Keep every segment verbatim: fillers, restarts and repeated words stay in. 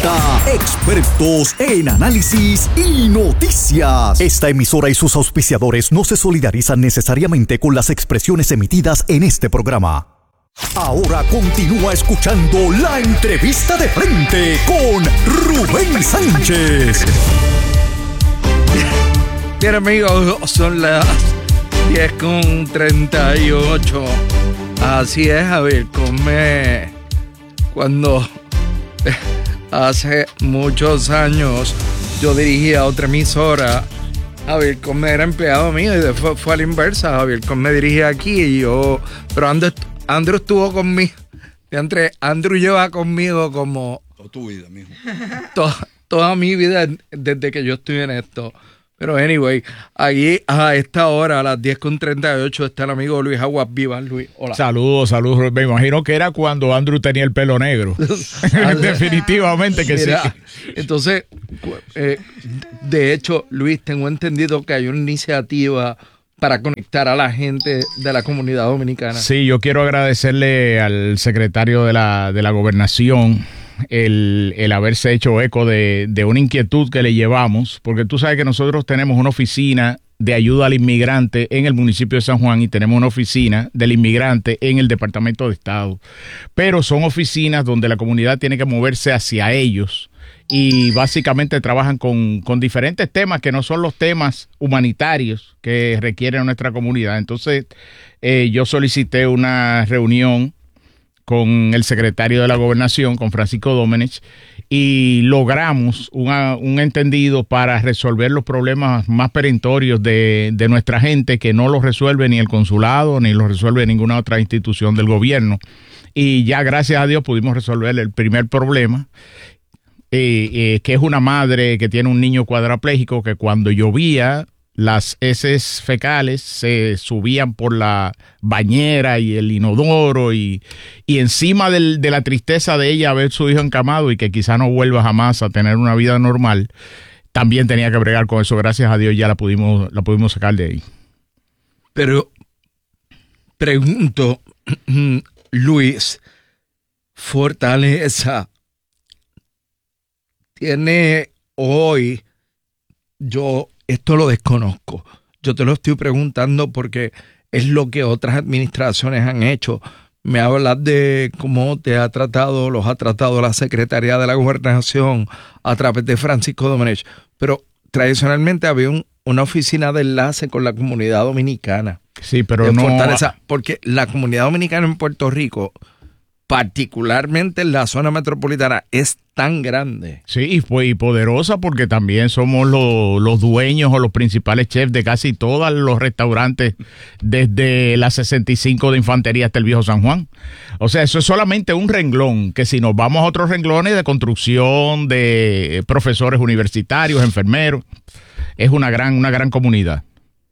presenta Expertos en Análisis y Noticias. Esta emisora y sus auspiciadores no se solidarizan necesariamente con las expresiones emitidas en este programa. Ahora continúa escuchando la entrevista de frente con Rubén Sánchez. Bien, amigos, son las diez con treinta y ocho. Así es, Javier Cosme. Cuando hace muchos años yo dirigía otra emisora, Javier Cosme era empleado mío y después fue a la inversa. Javier Cosme dirigía aquí y yo... Pero Andrew, Andrew estuvo conmigo. Entre Andrew lleva conmigo como... Toda tu vida, mijo. Toda, toda mi vida desde que yo estoy en esto. Pero anyway, aquí a esta hora, a las diez con treinta y ocho, está el amigo Luis Aguas Vivas. Luis, hola. Saludos, saludos. Me imagino que era cuando Andrew tenía el pelo negro. Definitivamente que Mira, sí. Entonces, eh, de hecho, Luis, tengo entendido que hay una iniciativa para conectar a la gente de la comunidad dominicana. Sí, yo quiero agradecerle al secretario de la, de la Gobernación el, el haberse hecho eco de, de una inquietud que le llevamos, porque tú sabes que nosotros tenemos una oficina de ayuda al inmigrante en el municipio de San Juan y tenemos una oficina del inmigrante en el Departamento de Estado, pero son oficinas donde la comunidad tiene que moverse hacia ellos y básicamente trabajan con, con diferentes temas que no son los temas humanitarios que requiere nuestra comunidad. Entonces eh, yo solicité una reunión con el secretario de la Gobernación, con Francisco Domenech, y logramos una, un entendido para resolver los problemas más perentorios de, de nuestra gente, que no los resuelve ni el consulado, ni los resuelve ninguna otra institución del gobierno. Y ya, gracias a Dios, pudimos resolver el primer problema, eh, eh, que es una madre que tiene un niño cuadraplégico que cuando llovía, las heces fecales se subían por la bañera y el inodoro y, y encima del, de la tristeza de ella ver su hijo encamado y que quizá no vuelva jamás a tener una vida normal, también tenía que bregar con eso. Gracias a Dios ya la pudimos, la pudimos sacar de ahí. Pero pregunto, Luis, Fortaleza tiene hoy, yo... Esto lo desconozco. Yo te lo estoy preguntando porque es lo que otras administraciones han hecho. Me hablas de cómo te ha tratado, los ha tratado la Secretaría de la Gobernación a través de Francisco Domenech. Pero tradicionalmente había un, una oficina de enlace con la comunidad dominicana. Sí, pero no... Fortaleza, porque la comunidad dominicana en Puerto Rico, particularmente en la zona metropolitana, es tan grande. Sí, y, pues, y poderosa porque también somos lo, los dueños o los principales chefs de casi todos los restaurantes desde la sesenta y cinco de Infantería hasta el Viejo San Juan. O sea, eso es solamente un renglón, que si nos vamos a otros renglones de construcción, de profesores universitarios, enfermeros, es una gran, una gran comunidad.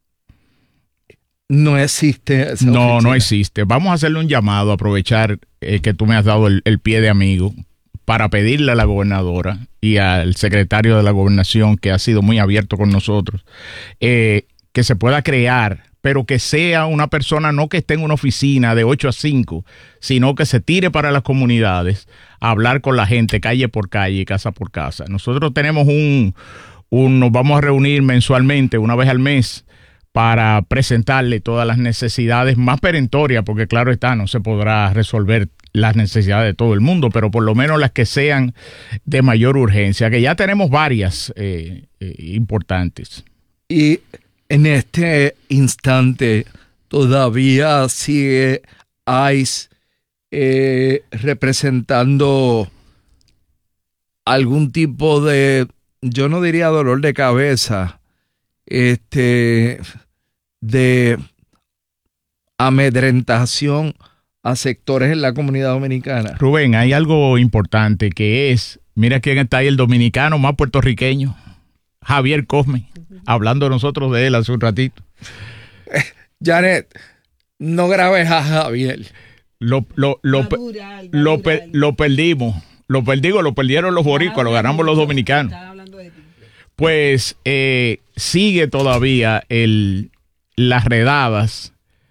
No existe esa No, oficina. no existe. Vamos a hacerle un llamado, aprovechar eh, que tú me has dado el, el pie de amigo, para pedirle a la gobernadora y al secretario de la Gobernación, que ha sido muy abierto con nosotros, eh, que se pueda crear, pero que sea una persona no que esté en una oficina de ocho a cinco, sino que se tire para las comunidades a hablar con la gente calle por calle, casa por casa. Nosotros tenemos un, un nos vamos a reunir mensualmente, una vez al mes, para presentarle todas las necesidades más perentorias, porque claro está, no se podrá resolver las necesidades de todo el mundo, pero por lo menos las que sean de mayor urgencia, que ya tenemos varias eh, eh, importantes. Y en este instante todavía sigue ICE eh, representando algún tipo de, yo no diría dolor de cabeza, este, de amedrentación a sectores en la comunidad dominicana. Rubén, hay algo importante que es, mira quién está ahí, el dominicano más puertorriqueño, Javier Cosme, hablando de nosotros de él hace un ratito. Janet, no grabes a Javier. Lo, lo, lo, natural, lo, natural. Per, lo perdimos, lo perdimos, lo perdieron los boricuas, lo ganamos los dominicanos. Pues eh, sigue todavía el, las redadas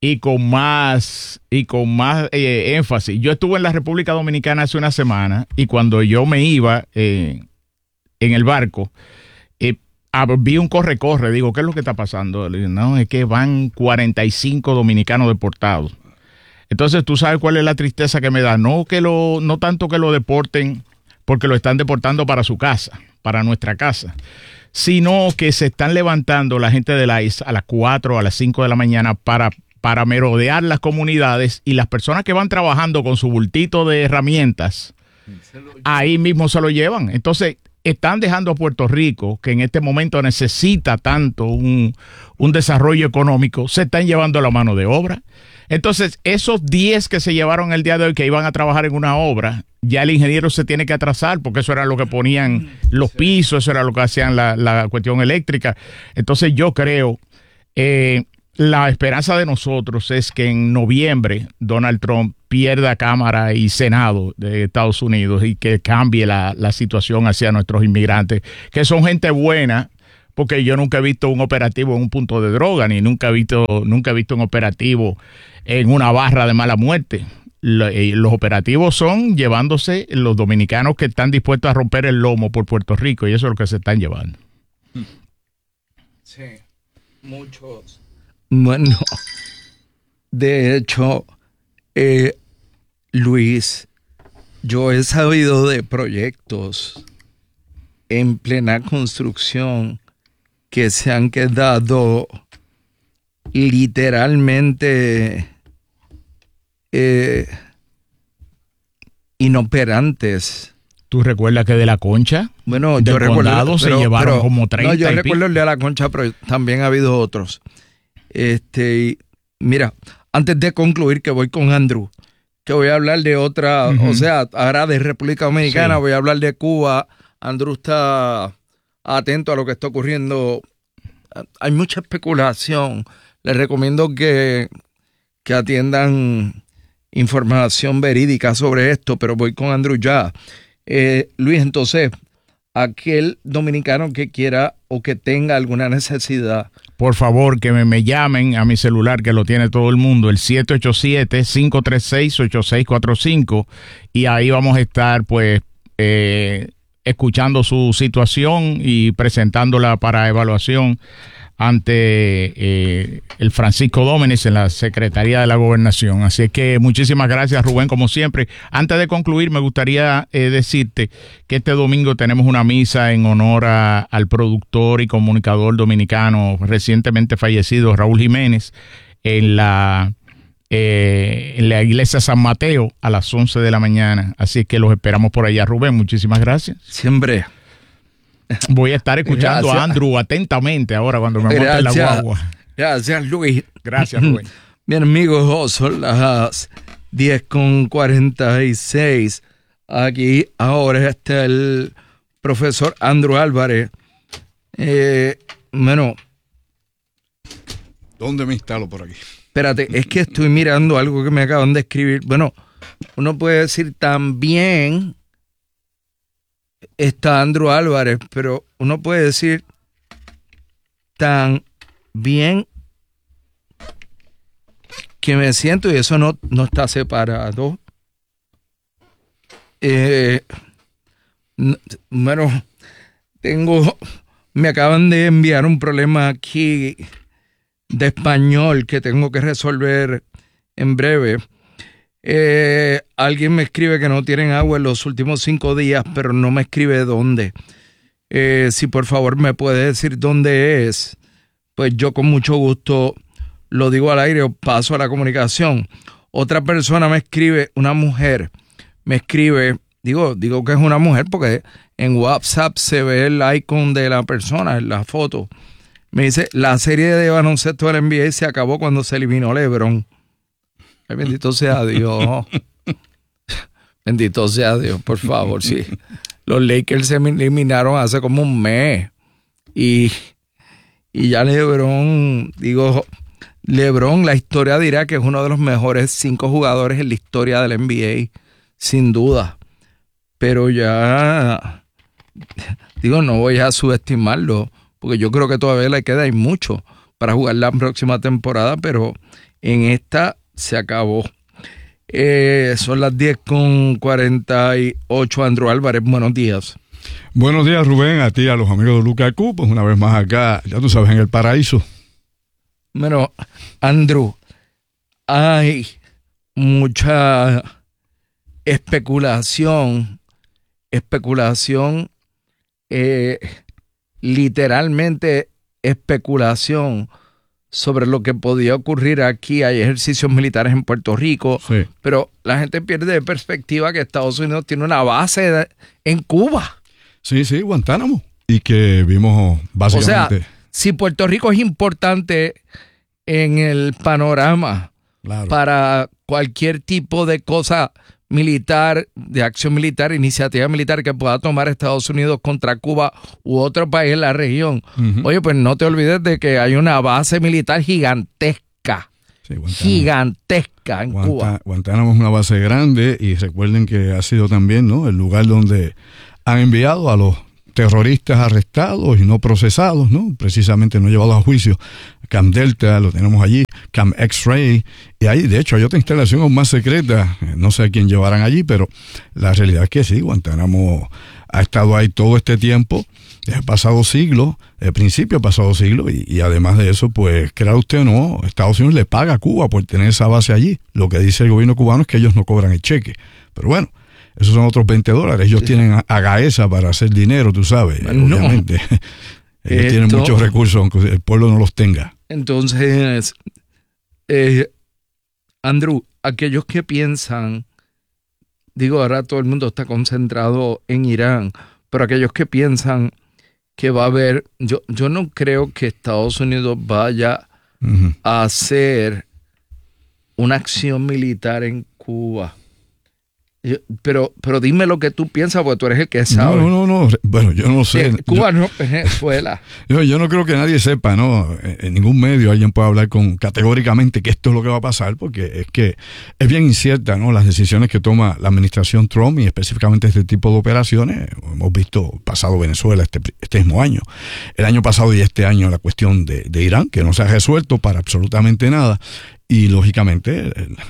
y con más, y con más eh, énfasis. Yo estuve en la República Dominicana hace una semana y cuando yo me iba eh, en el barco, eh, vi un corre-corre. Digo, ¿qué es lo que está pasando? Le digo, no, es que van cuarenta y cinco dominicanos deportados. Entonces, ¿tú sabes cuál es la tristeza que me da? No, que lo, no tanto que lo deporten porque lo están deportando para su casa, para nuestra casa, sino que se están levantando la gente del I C E a las cuatro, a las cinco de la mañana para, para merodear las comunidades, y las personas que van trabajando con su bultito de herramientas, ahí mismo se lo llevan. Entonces, están dejando a Puerto Rico, que en este momento necesita tanto un, un desarrollo económico, se están llevando la mano de obra. Entonces, esos diez que se llevaron el día de hoy, que iban a trabajar en una obra, ya el ingeniero se tiene que atrasar, porque eso era lo que ponían los pisos, eso era lo que hacían la, la cuestión eléctrica. Entonces, yo creo, eh, la esperanza de nosotros es que en noviembre Donald Trump pierda Cámara y Senado de Estados Unidos y que cambie la, la situación hacia nuestros inmigrantes, que son gente buena, porque yo nunca he visto un operativo en un punto de droga, ni nunca he visto, nunca he visto un operativo en una barra de mala muerte. Los operativos son llevándose los dominicanos que están dispuestos a romper el lomo por Puerto Rico, y eso es lo que se están llevando. Sí, muchos. Bueno, de hecho, eh, Luis, yo he sabido de proyectos en plena construcción que se han quedado literalmente eh, inoperantes. ¿Tú recuerdas que de La Concha? Bueno, del yo recuerdo, condado se pero, llevaron pero, como treinta. No, yo y recuerdo pico. el de La Concha, pero también ha habido otros. Este, y mira, antes de concluir, que voy con Andrew, que voy a hablar de otra, uh-huh. o sea, ahora de República Dominicana, sí. Voy a hablar de Cuba. Andrew está atento a lo que está ocurriendo. Hay mucha especulación. Les recomiendo que, que atiendan información verídica sobre esto, pero voy con Andrew ya. Eh, Luis, entonces, aquel dominicano que quiera o que tenga alguna necesidad, por favor, que me, me llamen a mi celular, que lo tiene todo el mundo, el siete ocho siete, cinco tres seis, ocho seis cuatro cinco, y ahí vamos a estar, pues, eh, escuchando su situación y presentándola para evaluación ante eh, el Francisco Dómenes en la Secretaría de la Gobernación. Así que muchísimas gracias, Rubén, como siempre. Antes de concluir, me gustaría eh, decirte que este domingo tenemos una misa en honor a, al productor y comunicador dominicano recientemente fallecido, Raúl Jiménez, en la, eh, en la iglesia San Mateo a las once de la mañana. Así que los esperamos por allá. Rubén, muchísimas gracias. Siempre. Voy a estar escuchando gracias a Andrew atentamente ahora cuando me monte en la guagua. Gracias, Luis. Gracias, Rubén. Bien, amigos, son las diez con cuarenta y seis. Aquí ahora está el profesor Andrew Álvarez. Eh, bueno. ¿Dónde me instalo por aquí? Espérate, es que estoy mirando algo que me acaban de escribir. Bueno, uno puede decir también está Andrew Álvarez, pero uno puede decir tan bien que me siento, y eso no, no está separado. Eh, no, bueno, tengo, me acaban de enviar un problema aquí de español que tengo que resolver en breve. Eh, alguien me escribe que no tienen agua en los últimos cinco días, pero no me escribe dónde. Eh, si por favor me puede decir dónde es, pues yo con mucho gusto lo digo al aire o paso a la comunicación. Otra persona me escribe, una mujer me escribe, digo, digo que es una mujer porque en WhatsApp se ve el icon de la persona en la foto. Me dice, la serie de baloncesto del N B A se acabó cuando se eliminó LeBron. Ay, bendito sea Dios. Bendito sea Dios, por favor, sí. Los Lakers se eliminaron hace como un mes. Y, y ya LeBron, digo, LeBron, la historia dirá que es uno de los mejores cinco jugadores en la historia del N B A, sin duda. Pero ya, digo, no voy a subestimarlo, porque yo creo que todavía le queda y mucho para jugar la próxima temporada, pero En esta se acabó. Eh, son las diez con cuarenta y ocho. Andrew Álvarez, buenos días. Buenos días, Rubén, a ti, a los amigos de Luca Q, pues una vez más acá, ya tú sabes, en el paraíso. Bueno, Andrew, hay mucha especulación, especulación, eh, literalmente especulación sobre lo que podía ocurrir aquí. Hay ejercicios militares en Puerto Rico, sí, pero la gente pierde de perspectiva que Estados Unidos tiene una base de, en Cuba. Sí, sí, Guantánamo. Y que vimos básicamente... O sea, si Puerto Rico es importante en el panorama, claro, para cualquier tipo de cosa militar, de acción militar, iniciativa militar que pueda tomar Estados Unidos contra Cuba u otro país en la región, uh-huh, oye, pues no te olvides de que hay una base militar gigantesca. Sí, gigantesca en Guanta, Cuba. Guantánamo es una base grande y recuerden que ha sido también, ¿no?, el lugar donde han enviado a los terroristas arrestados y no procesados, ¿no?, precisamente no llevados a juicio. Camp Delta lo tenemos allí, Camp X-Ray, y ahí de hecho hay otra instalación aún más secreta, no sé a quién llevarán allí, pero la realidad es que sí, Guantánamo ha estado ahí todo este tiempo, desde el pasado siglo, el principio del pasado siglo, y, y además de eso, pues, crea usted o no, Estados Unidos le paga a Cuba por tener esa base allí. Lo que dice el gobierno cubano es que ellos no cobran el cheque, pero bueno, esos son otros veinte dólares. Ellos sí tienen a, a Gaesa para hacer dinero, tú sabes, no, obviamente. Ellos Esto, tienen muchos recursos, aunque el pueblo no los tenga. Entonces, eh, Andrew, aquellos que piensan, digo, ahora todo el mundo está concentrado en Irán, pero aquellos que piensan que va a haber, yo, yo no creo que Estados Unidos vaya uh-huh. a hacer una acción militar en Cuba. Yo, pero, pero dime lo que tú piensas, porque tú eres el que sabe. No, no, no, bueno, yo no sé. Eh, Cuba yo, no es Venezuela. Yo, yo no creo que nadie sepa, ¿no? En, en ningún medio alguien pueda hablar con categóricamente que esto es lo que va a pasar, porque es que es bien incierta, ¿no?, las decisiones que toma la administración Trump y específicamente este tipo de operaciones. Hemos visto pasado Venezuela este, este mismo año, el año pasado y este año la cuestión de, de Irán, que no se ha resuelto para absolutamente nada. Y, lógicamente,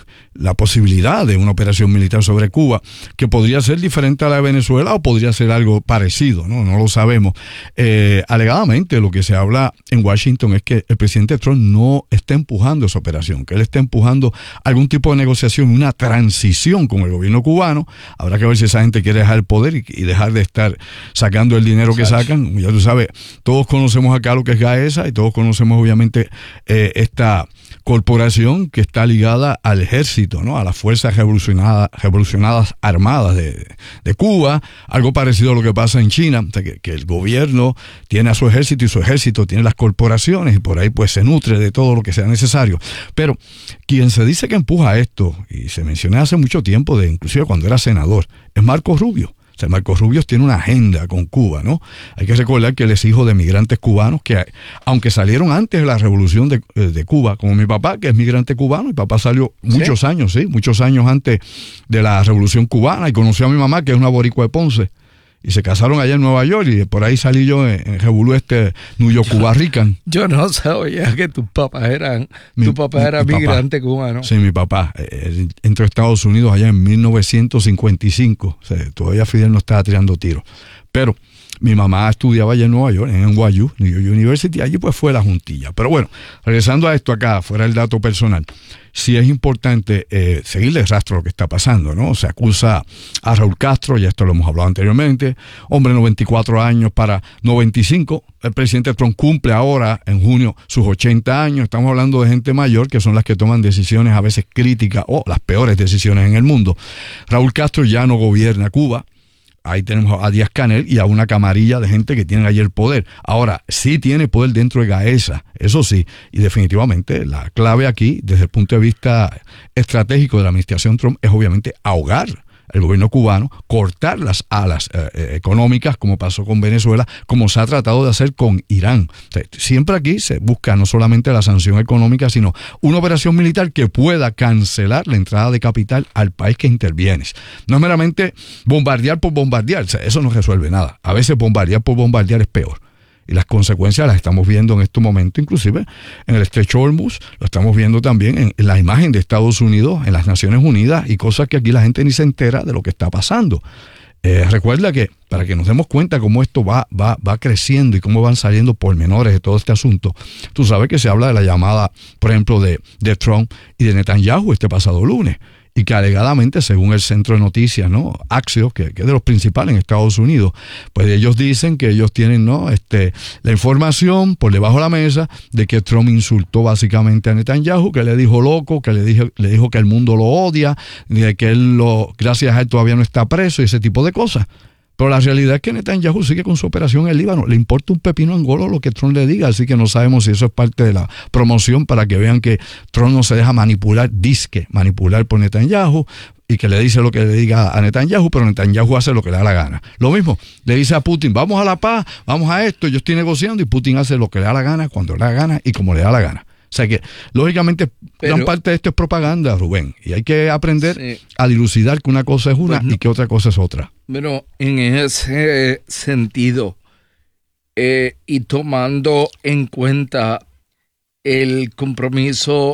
la posibilidad de una operación militar sobre Cuba, que podría ser diferente a la de Venezuela o podría ser algo parecido, no, no lo sabemos. Eh, alegadamente, lo que se habla en Washington es que el presidente Trump no está empujando esa operación, que él está empujando algún tipo de negociación, una transición con el gobierno cubano. Habrá que ver si esa gente quiere dejar el poder y, y dejar de estar sacando el dinero que sacan. Ya tú sabes, todos conocemos acá lo que es Gaesa y todos conocemos, obviamente, eh, esta corporación que está ligada al ejército, ¿no?, a las fuerzas revolucionadas, revolucionadas armadas de, de Cuba, algo parecido a lo que pasa en China, o sea, que, que el gobierno tiene a su ejército y su ejército tiene las corporaciones y por ahí pues se nutre de todo lo que sea necesario. Pero quien se dice que empuja esto, y se mencionó hace mucho tiempo, de inclusive cuando era senador, es Marco Rubio. O sea, Marco Rubio tiene una agenda con Cuba, ¿no? Hay que recordar que él es hijo de migrantes cubanos que, aunque salieron antes de la revolución de, de Cuba, como mi papá, que es migrante cubano, mi papá salió muchos ¿Sí? años, sí, muchos años antes de la revolución cubana, y conoció a mi mamá, que es una boricua de Ponce, y se casaron allá en Nueva York, y por ahí salí yo en, en Revolú este New York Cuba Rican. Yo no sabía que tus papás eran, mi, tu papá era mi, migrante papá, cubano. Sí, mi papá eh, entró a Estados Unidos allá en mil novecientos cincuenta y cinco, o sea, todavía Fidel no estaba tirando tiros, pero mi mamá estudiaba allá en Nueva York, en N Y U, New York University, allí pues fue la juntilla. Pero bueno, regresando a esto acá, fuera el dato personal, sí es importante eh, seguirle el rastro a lo que está pasando, ¿no? Se acusa a Raúl Castro, ya esto lo hemos hablado anteriormente, hombre de noventa y cuatro años para noventa y cinco, el presidente Trump cumple ahora en junio sus ochenta años, estamos hablando de gente mayor que son las que toman decisiones a veces críticas o las peores decisiones en el mundo. Raúl Castro ya no gobierna Cuba. Ahí tenemos a Díaz-Canel y a una camarilla de gente que tienen allí el poder. Ahora, sí tiene poder dentro de Gaesa, eso sí, y definitivamente la clave aquí, desde el punto de vista estratégico de la administración Trump, es obviamente ahogar el gobierno cubano, cortar las alas eh, económicas, como pasó con Venezuela, como se ha tratado de hacer con Irán. O sea, siempre aquí se busca no solamente la sanción económica, sino una operación militar que pueda cancelar la entrada de capital al país que intervienes. No es meramente bombardear por bombardear, o sea, eso no resuelve nada. A veces bombardear por bombardear es peor. Y las consecuencias las estamos viendo en este momento, inclusive en el estrecho Hormuz, lo estamos viendo también en, en la imagen de Estados Unidos, en las Naciones Unidas, y cosas que aquí la gente ni se entera de lo que está pasando. Eh, recuerda que, para que nos demos cuenta cómo esto va, va, va creciendo y cómo van saliendo pormenores de todo este asunto, tú sabes que se habla de la llamada, por ejemplo, de, de Trump y de Netanyahu este pasado lunes, y que alegadamente, según el centro de noticias, ¿no? Axios, que, que es de los principales en Estados Unidos, pues ellos dicen que ellos tienen, ¿no? este, la información por debajo de la mesa de que Trump insultó básicamente a Netanyahu, que le dijo loco, que le dijo, le dijo que el mundo lo odia, de que él, lo, gracias a él, todavía no está preso y ese tipo de cosas. Pero la realidad es que Netanyahu sigue con su operación en el Líbano. Le importa un pepino angolo lo que Trump le diga, así que no sabemos si eso es parte de la promoción para que vean que Trump no se deja manipular, disque manipular por Netanyahu, y que le dice lo que le diga a Netanyahu, pero Netanyahu hace lo que le da la gana. Lo mismo, le dice a Putin, vamos a la paz, vamos a esto, yo estoy negociando, y Putin hace lo que le da la gana, cuando le da la gana y como le da la gana. O sea que, lógicamente, pero, gran parte de esto es propaganda, Rubén, y hay que aprender sí. a dilucidar que una cosa es una pues no, y que otra cosa es otra. Pero en ese sentido, eh, y tomando en cuenta el compromiso